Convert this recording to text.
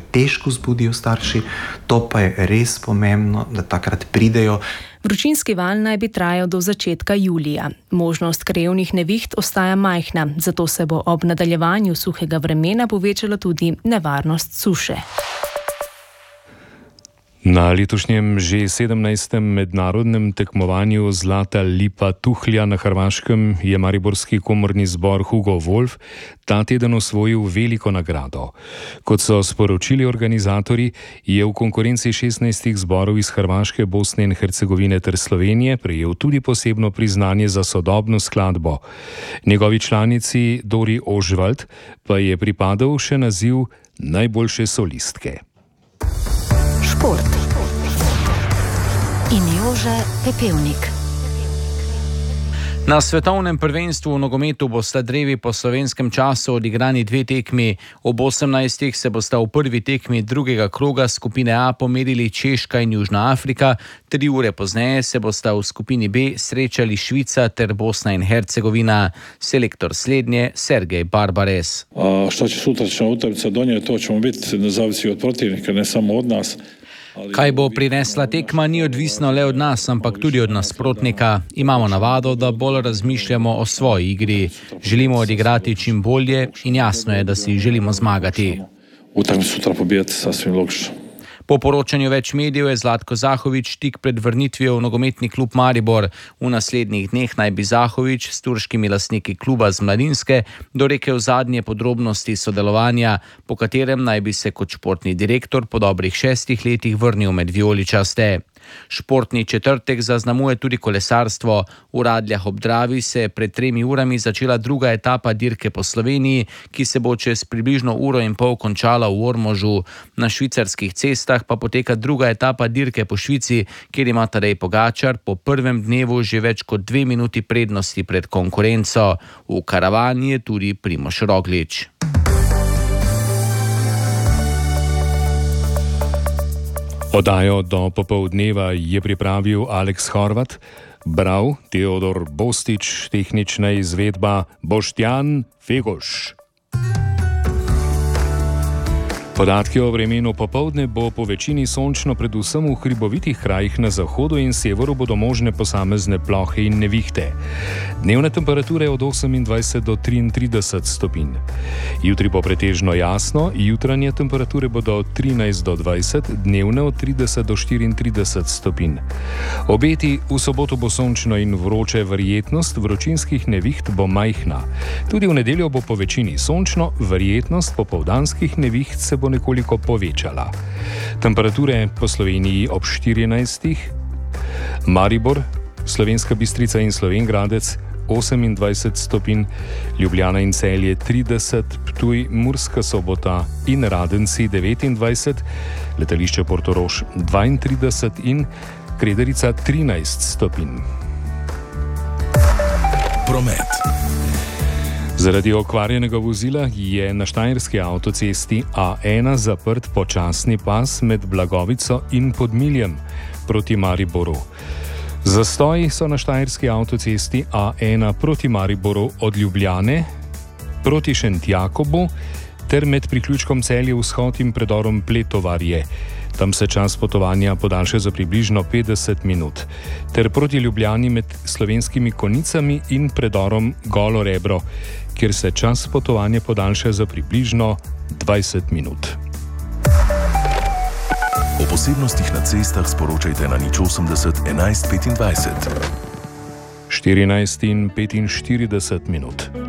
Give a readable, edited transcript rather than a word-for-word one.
težko zbudijo starši, to pa je res pomembno, da takrat pridejo. Vročinski val naj bi trajal do začetka julija. Možnost krajevnih neviht ostaja majhna, zato se bo ob nadaljevanju suhega vremena povečala tudi nevarnost suše. Na letošnjem že 17. mednarodnem tekmovanju Zlata lipa Tuhlja na Hrvaškem je mariborski komorni zbor Hugo Wolf ta teden osvojil veliko nagrado. Kot so sporočili organizatorji, je v konkurenci 16 zborov iz Hrvaške, Bosne in Hercegovine ter Slovenije prejel tudi posebno priznanje za sodobno skladbo. Njegovi članici Dori Ožvald pa je pripadal še naziv najboljše solistke. Šport. In Jože Pepevnik. Na svetovnem prvenstvu v nogometu bosta drevi po slovenskem času odigrani 2 tekmi. Ob 18. se bosta v prvi tekmi drugega kroga skupine A pomerili Češka in Južna Afrika, 3 ure pozneje se bosta v skupini B srečali Švica ter Bosna in Hercegovina. Selektor slednje Sergej Barbares. Što će sutrašnja utakmica donijeti, to ćemo biti, ne zavisi od protivnika, ne samo od nas. Kaj bo prinesla tekma, ni odvisno le od nas, ampak tudi od nasprotnika. Imamo navado, da bolj razmišljamo o svoji igri. Želimo odigrati čim bolje in jasno je, da si želimo zmagati. Utakmicu sutra pobijati sasvim logično. Po poročanju več medijev je Zlatko Zahović tik pred vrnitvijo v nogometni klub Maribor. V naslednjih dneh naj bi Zahović s turškimi lastniki kluba z Mladinske dorekel zadnje podrobnosti sodelovanja, po katerem naj bi se kot športni direktor po dobrih 6 letih vrnil med vijoličaste. Športni četrtek zaznamuje tudi kolesarstvo. V Radljah ob Dravi se je pred 3 urami začela druga etapa dirke po Sloveniji, ki se bo čez približno 1,5 ure končala v Ormožu. Na švicarskih cestah pa poteka druga etapa dirke po Švici, kjer ima Tadej Pogačar po prvem dnevu že več kot 2 minuti prednosti pred konkurenco. V karavani je tudi Primož Roglič. Oddajo do popoldneva je pripravil Aleks Horvat, bral Teodor Bostič, tehnična izvedba Boštjan Fegoš. Podatki o vremenu popoldne bo po večini sončno, predvsem v hribovitih krajih na zahodu in severu bodo možne posamezne plohe in nevihte. Dnevne temperature od 28 do 33 stopinj. Jutri bo pretežno jasno, jutranje temperature bodo od 13 do 20, dnevne od 30 do 34 stopinj. Obeti: v soboto bo sončno in vroče, verjetnost vročinskih neviht bo majhna. Tudi v nedeljo bo po večini sončno, verjetnost popoldanskih neviht se bo nekoliko povečala. Temperature po Sloveniji ob 14, Maribor, Slovenska Bistrica in Slovenj Gradec 28 stopinj, Ljubljana in Celje 30, Ptuj, Murska Sobota in Radenci 29, letališče Portorož 32 in Krederica 13 stopinj. Promet. Zaradi okvarjenega vozila je na štajerski avtocesti A1 zaprt počasni pas med Blagovico in Podmiljem proti Mariboru. Zastoji so na štajerski avtocesti A1 proti Mariboru od Ljubljane proti Šentjakobu ter med priključkom Celje Vzhod in predorom Pletovarje. Tam se čas potovanja podaljša za približno 50 minut. Ter proti Ljubljani med Slovenskimi Konicami in predorom Golo Rebro, kjer se čas potovanja podaljša za približno 20 minut. O posebnostih na cestah sporočajte na 080 11 25. 14 in 45 minut.